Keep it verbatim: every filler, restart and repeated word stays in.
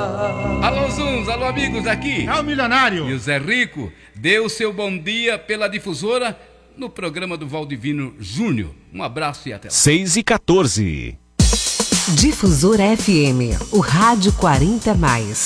Alô, Zuns, alô, amigos, aqui é o milionário. E o Zé Rico deu o seu bom dia pela difusora no programa do Valdivino Júnior. Um abraço e até lá. seis e quatorze. Difusora F M, o rádio quarenta mais.